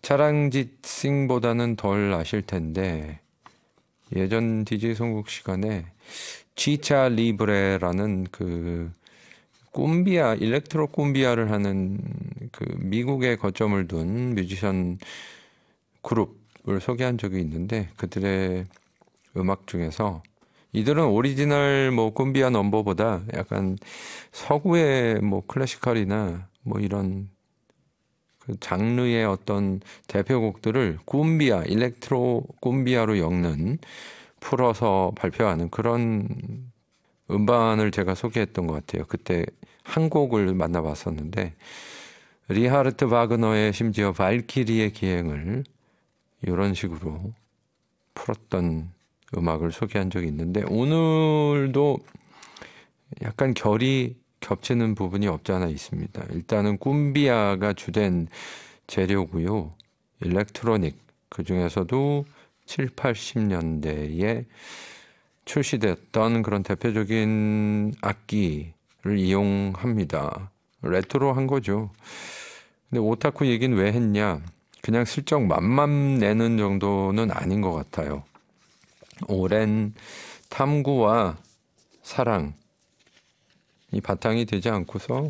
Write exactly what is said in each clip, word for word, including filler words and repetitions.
차량짓 싱보다는 덜 아실 텐데 예전 디제이 선곡 시간에 치차 리브레라는 그 쿰비아, 일렉트로 쿰비아를 하는 그 미국에 거점을 둔 뮤지션 그룹을 소개한 적이 있는데 그들의 음악 중에서 이들은 오리지널 뭐 쿰비아 넘버보다 약간 서구의 뭐 클래시컬이나 뭐 이런 그 장르의 어떤 대표곡들을 쿰비아, 일렉트로 쿰비아로 엮는 풀어서 발표하는 그런 음반을 제가 소개했던 것 같아요. 그때 한 곡을 만나봤었는데 리하르트 바그너의 심지어 발키리의 기행을 이런 식으로 풀었던 음악을 소개한 적이 있는데 오늘도 약간 결이 겹치는 부분이 없지 않아 있습니다. 일단은 쿰비아가 주된 재료고요. 일렉트로닉, 그중에서도 칠, 팔십 년대에 출시됐던 그런 대표적인 악기를 이용합니다. 레트로한 거죠. 근데 오타쿠 얘기는 왜 했냐? 그냥 슬쩍 맘만 내는 정도는 아닌 것 같아요. 오랜 탐구와 사랑, 이 바탕이 되지 않고서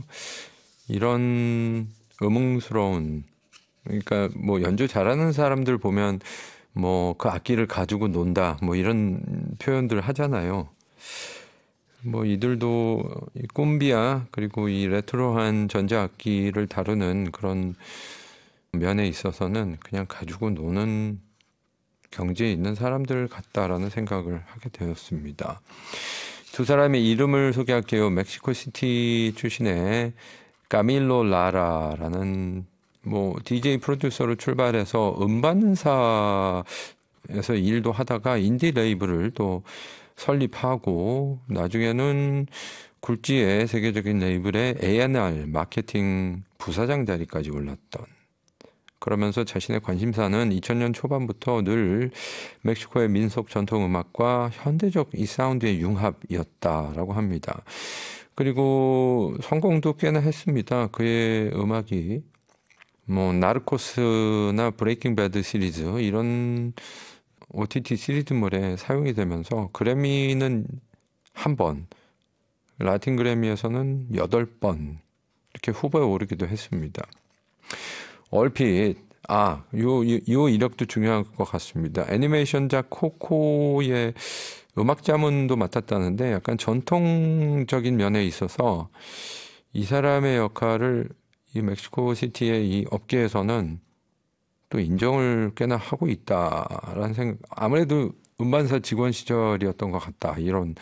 이런 음흉스러운, 그러니까 뭐 연주 잘하는 사람들 보면 뭐 그 악기를 가지고 논다 뭐 이런 표현들 하잖아요. 뭐 이들도 이 쿰비아 그리고 이 레트로한 전자악기를 다루는 그런 면에 있어서는 그냥 가지고 노는 경지에 있는 사람들 같다라는 생각을 하게 되었습니다. 두 사람의 이름을 소개할게요. 멕시코시티 출신의 까밀로 라라라는 뭐 디제이 프로듀서로 출발해서 음반사에서 일도 하다가 인디 레이블을 또 설립하고 나중에는 굴지의 세계적인 레이블의 에이 앤 알 마케팅 부사장 자리까지 올랐던, 그러면서 자신의 관심사는 이천 년 초반부터 늘 멕시코의 민속 전통 음악과 현대적 이 사운드의 융합이었다라고 합니다. 그리고 성공도 꽤나 했습니다. 그의 음악이 뭐 나르코스나 브레이킹 배드 시리즈 이런 오티티 시리즈물에 사용이 되면서 그래미는 한 번, 라틴 그래미에서는 여덟 번 이렇게 후보에 오르기도 했습니다. 얼핏 아, 요, 요, 요 이력도 중요한 것 같습니다. 애니메이션작 코코의 음악 자문도 맡았다는데 약간 전통적인 면에 있어서 이 사람의 역할을 이 멕시코 시티의 이 업계에서는 또 인정을 꽤나 하고 있다라는 생각. 아무래도 음반사 직원 시절이었던 것 같다. 이런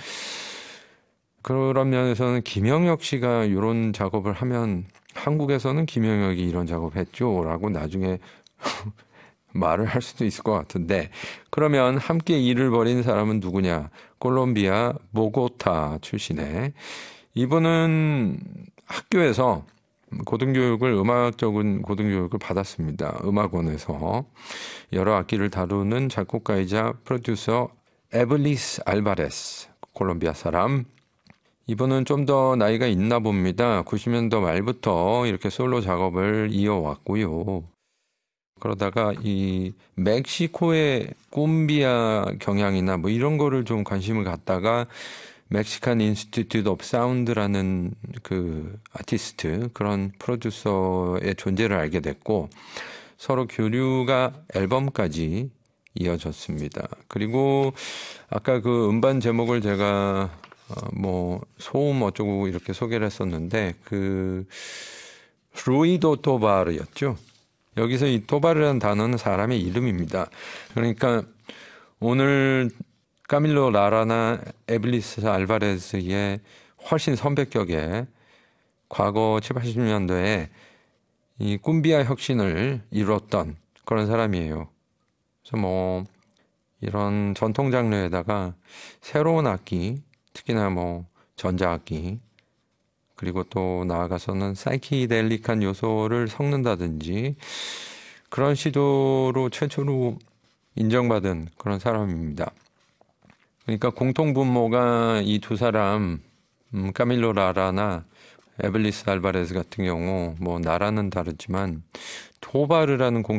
그런 면에서는 김영혁 씨가 이런 작업을 하면 한국에서는 김영혁이 이런 작업했죠 라고 나중에 말을 할 수도 있을 것 같은데, 그러면 함께 일을 벌인 사람은 누구냐? 콜롬비아 보고타 출신의 이분은 학교에서 고등교육을, 음악적인 고등교육을 받았습니다. 음악원에서 여러 악기를 다루는 작곡가이자 프로듀서 에블리스 알바레스, 콜롬비아 사람. 이분은 좀 더 나이가 있나 봅니다. 구십 년대 말부터 이렇게 솔로 작업을 이어왔고요. 그러다가 이 멕시코의 쿰비아 경향이나 뭐 이런 거를 좀 관심을 갖다가 멕시칸 인스티튜트 오브 사운드라는 그 아티스트, 그런 프로듀서의 존재를 알게 됐고 서로 교류가 앨범까지 이어졌습니다. 그리고 아까 그 음반 제목을 제가 어 뭐 소음 어쩌고 이렇게 소개를 했었는데 그 루이도 토바르였죠. 여기서 이 토바르라는 단어는 사람의 이름입니다. 그러니까 오늘 까밀로 라라나 에블리스 알바레스의 훨씬 선배격의 과거 칠십, 팔십 년대에 이 쿰비아 혁신을 이뤘던 그런 사람이에요. 그래서 뭐 이런 전통 장르에다가 새로운 악기, 특히나 뭐 전자악기, 그리고 또 나아가서는 사이키델릭한 요소를 섞는다든지 그런 시도로 최초로 인정받은 그런 사람입니다. 그러니까 공통분모가 이 두 사람, 음, 까밀로 라라나 에블리스 알바레스 같은 경우 뭐 나라는 다르지만 토바르라는 공